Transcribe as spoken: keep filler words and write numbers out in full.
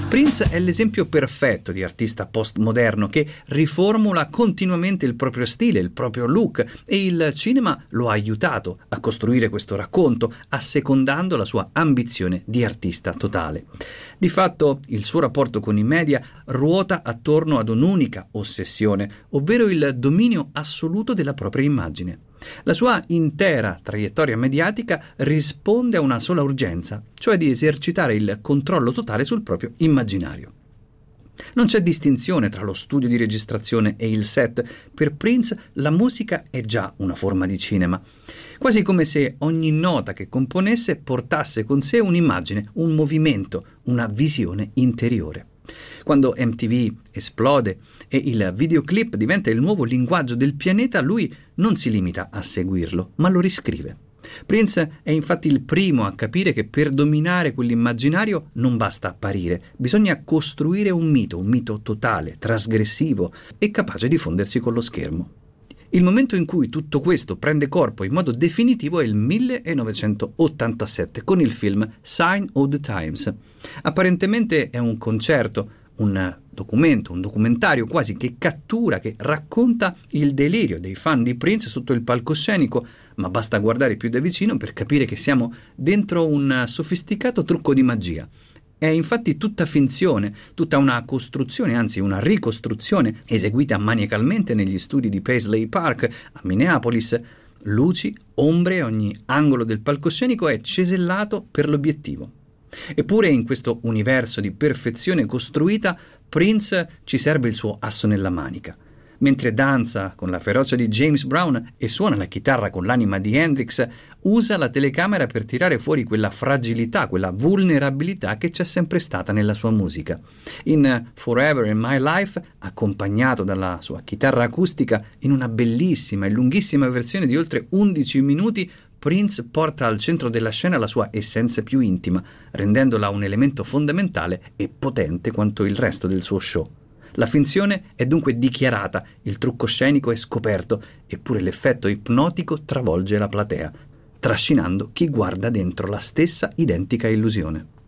Prince è l'esempio perfetto di artista postmoderno che riformula continuamente il proprio stile, il proprio look, e il cinema lo ha aiutato a costruire questo racconto, assecondando la sua ambizione di artista totale. Di fatto, il suo rapporto con i media ruota attorno ad un'unica ossessione, ovvero il dominio assoluto della propria immagine. La sua intera traiettoria mediatica risponde a una sola urgenza, cioè di esercitare il controllo totale sul proprio immaginario. Non c'è distinzione tra lo studio di registrazione e il set. Per Prince la musica è già una forma di cinema, quasi come se ogni nota che componesse portasse con sé un'immagine, un movimento, una visione interiore. Quando M T V esplode e il videoclip diventa il nuovo linguaggio del pianeta, lui non si limita a seguirlo, ma lo riscrive. Prince è infatti il primo a capire che per dominare quell'immaginario non basta apparire, bisogna costruire un mito, un mito totale, trasgressivo e capace di fondersi con lo schermo. Il momento in cui tutto questo prende corpo in modo definitivo è il millenovecentottantasette con il film Sign of the Times. Apparentemente è un concerto, un documento, un documentario quasi che cattura, che racconta il delirio dei fan di Prince sotto il palcoscenico, ma basta guardare più da vicino per capire che siamo dentro un sofisticato trucco di magia. È infatti tutta finzione, tutta una costruzione, anzi una ricostruzione, eseguita maniacalmente negli studi di Paisley Park a Minneapolis. Luci, ombre, ogni angolo del palcoscenico è cesellato per l'obiettivo. Eppure in questo universo di perfezione costruita, Prince ci serve il suo asso nella manica. Mentre danza con la ferocia di James Brown e suona la chitarra con l'anima di Hendrix, usa la telecamera per tirare fuori quella fragilità, quella vulnerabilità che c'è sempre stata nella sua musica. In Forever in My Life, accompagnato dalla sua chitarra acustica, in una bellissima e lunghissima versione di oltre undici minuti, Prince porta al centro della scena la sua essenza più intima, rendendola un elemento fondamentale e potente quanto il resto del suo show. La finzione è dunque dichiarata, il trucco scenico è scoperto, eppure l'effetto ipnotico travolge la platea, trascinando chi guarda dentro la stessa identica illusione.